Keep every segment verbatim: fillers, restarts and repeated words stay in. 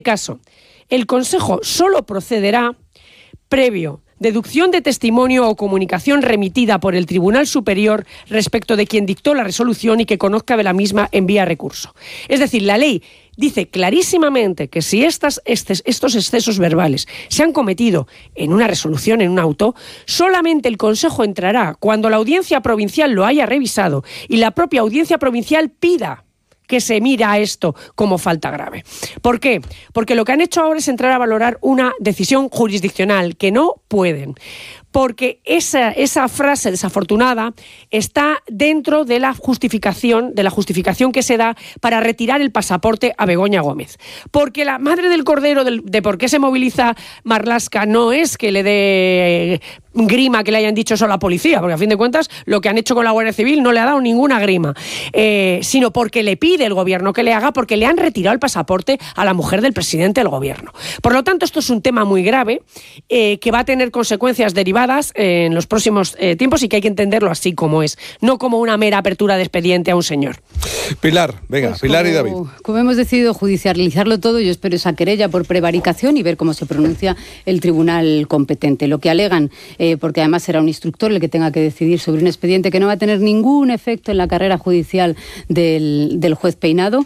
caso, el Consejo solo procederá previo deducción de testimonio o comunicación remitida por el Tribunal Superior respecto de quien dictó la resolución y que conozca de la misma en vía recurso. Es decir, la ley dice clarísimamente que si estas, estes, estos excesos verbales se han cometido en una resolución, en un auto, solamente el Consejo entrará cuando la Audiencia Provincial lo haya revisado y la propia Audiencia Provincial pida que se mira esto como falta grave. ¿Por qué? Porque lo que han hecho ahora es entrar a valorar una decisión jurisdiccional que no pueden. Porque esa, esa frase desafortunada está dentro de la justificación, de la justificación que se da para retirar el pasaporte a Begoña Gómez. Porque la madre del cordero del, de por qué se moviliza Marlaska no es que le dé grima que le hayan dicho eso a la policía, porque a fin de cuentas lo que han hecho con la Guardia Civil no le ha dado ninguna grima, eh, sino porque le pide el gobierno que le haga, porque le han retirado el pasaporte a la mujer del presidente del gobierno. Por lo tanto, esto es un tema muy grave eh, que va a tener consecuencias derivadas en los próximos eh, tiempos y que hay que entenderlo así como es, no como una mera apertura de expediente a un señor. Pilar, venga, pues Pilar como, y David. Como hemos decidido judicializarlo todo, yo espero esa querella por prevaricación y ver cómo se pronuncia el tribunal competente. Lo que alegan, eh, porque además será un instructor el que tenga que decidir sobre un expediente que no va a tener ningún efecto en la carrera judicial del, del juez Peinado,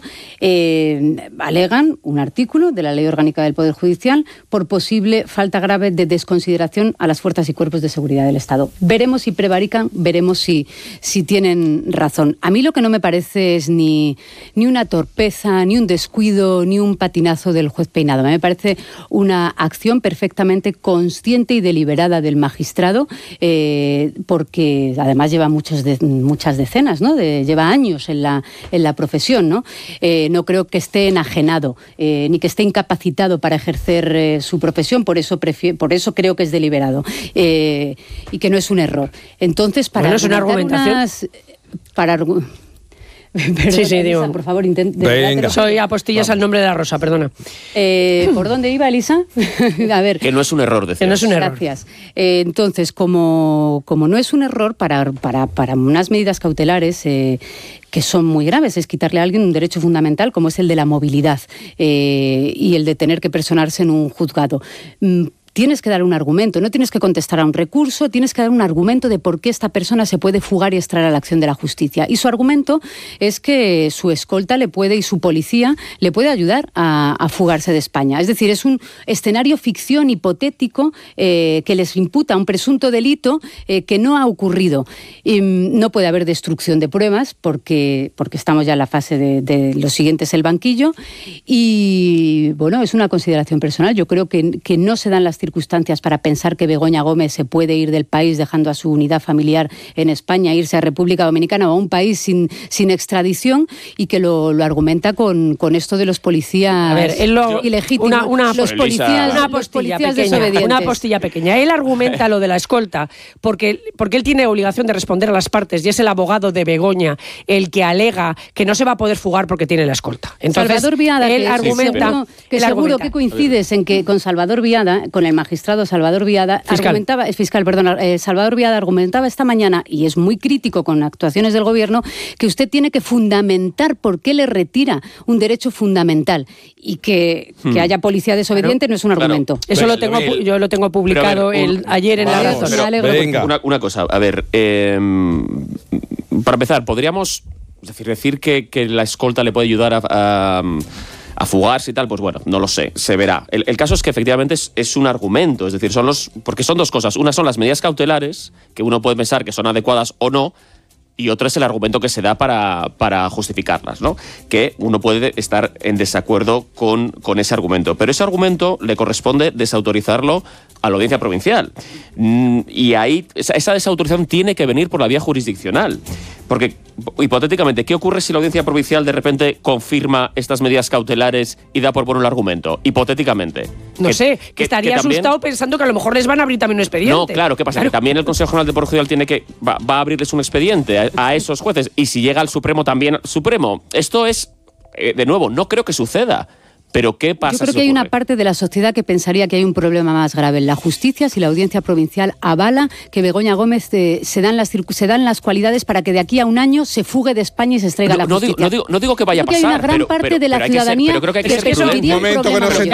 eh, alegan un artículo de la Ley Orgánica del Poder Judicial por posible falta grave de desconsideración a las fuerzas y cuerpos de seguridad del Estado. Veremos si prevarican, veremos si, si tienen razón. A mí lo que no me parece es ni, ni una torpeza, ni un descuido, ni un patinazo del juez Peinado. Me parece una acción perfectamente consciente y deliberada del magistrado, eh, porque además lleva muchos de, muchas decenas, ¿no? De, lleva años en la, en la profesión, ¿no? Eh, no creo que esté enajenado, eh, ni que esté incapacitado para ejercer eh, su profesión, por eso, prefiero, por eso creo que es deliberado. Eh, y que no es un error. Entonces, para bueno, es una argumentación. Unas, para Perdona, sí, sí, Elisa, digo. por favor, intente. Venga. Soy apostillas al nombre de la rosa, perdona. Eh, ¿Por dónde iba, Elisa? A ver. Que no es un error, decía. Que no es un error. Gracias. Eh, entonces, como, como no es un error, para, para, para unas medidas cautelares eh, que son muy graves, es quitarle a alguien un derecho fundamental como es el de la movilidad eh, y el de tener que personarse en un juzgado. Mm, Tienes que dar un argumento, no tienes que contestar a un recurso, tienes que dar un argumento de por qué esta persona se puede fugar y extraer a la acción de la justicia. Y su argumento es que su escolta le puede y su policía le puede ayudar a, a fugarse de España. Es decir, es un escenario ficción hipotético eh, que les imputa un presunto delito eh, que no ha ocurrido. Y no puede haber destrucción de pruebas porque, porque estamos ya en la fase de, de lo siguiente es el banquillo. Y bueno, es una consideración personal. Yo creo que, que no se dan las circunstancias para pensar que Begoña Gómez se puede ir del país dejando a su unidad familiar en España, irse a República Dominicana o a un país sin, sin extradición y que lo, lo argumenta con, con esto de los policías a ver, él lo, ilegítimos, una, una, los policías, una los postilla policías pequeña, desobedientes. Una postilla pequeña. Él argumenta lo de la escolta porque, porque él tiene obligación de responder a las partes y es el abogado de Begoña el que alega que no se va a poder fugar porque tiene la escolta. Entonces, Salvador Viada, él que argumenta, seguro, que, él seguro argumenta. que coincides en que con Salvador Viada, con el magistrado Salvador Viada, fiscal. argumentaba, es fiscal, perdón, eh, Salvador Viada argumentaba esta mañana, y es muy crítico con actuaciones del gobierno, que usted tiene que fundamentar por qué le retira un derecho fundamental y que, hmm. que haya policía desobediente claro, no es un argumento. Claro. Eso pero, lo tengo, el, yo lo tengo publicado ver, un, el, ayer en vamos, La Razón. Venga. Una, una cosa, a ver, eh, para empezar, podríamos decir, decir que, que la escolta le puede ayudar a... a a fugarse y tal, pues bueno, no lo sé, se verá. El, el caso es que efectivamente es, es un argumento, es decir, son los porque son dos cosas. Una son las medidas cautelares, que uno puede pensar que son adecuadas o no, y otro es el argumento que se da para, para justificarlas, ¿no? Que uno puede estar en desacuerdo con, con ese argumento. Pero ese argumento le corresponde desautorizarlo a la Audiencia Provincial. Y ahí esa, esa desautorización tiene que venir por la vía jurisdiccional. Porque, hipotéticamente, ¿qué ocurre si la Audiencia Provincial de repente confirma estas medidas cautelares y da por bueno el argumento? Hipotéticamente. No que, sé, que, que estaría que también, asustado pensando que a lo mejor les van a abrir también un expediente. No, claro, ¿qué pasa? Claro. Que también el Consejo General del Poder Judicial tiene que, va, va a abrirles un expediente a, a esos jueces. Y si llega al Supremo también... Supremo, esto es, eh, de nuevo, no creo que suceda. Pero ¿qué pasa? Yo creo si que hay ocurre? una parte de la sociedad que pensaría que hay un problema más grave en la justicia si la Audiencia Provincial avala que Begoña Gómez eh, se, dan las, se dan las cualidades para que de aquí a un año se fugue de España y se extraiga no, la no justicia. Digo, no, digo, no digo que vaya a creo pasar, que hay una gran pero, parte pero, de la pero ciudadanía que, ser, pero creo que hay que que ser prudente. Un momento que nos